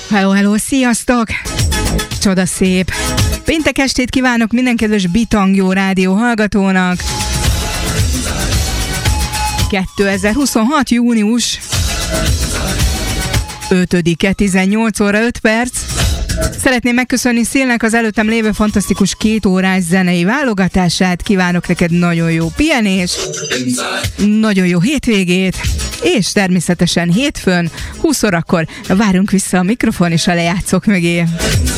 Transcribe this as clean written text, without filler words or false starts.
Hello, sziasztok! Csoda szép! Péntek estét kívánok minden kedves Bitangyó rádió hallgatónak! 2026. június 5-e 18 óra 5 perc. Szeretném megköszönni Szélnek az előttem lévő fantasztikus 2 órás zenei válogatását. Kívánok neked nagyon jó pihenést, nagyon jó hétvégét, és természetesen hétfőn 20 órakor várunk vissza a mikrofon és a lejátszók mögé.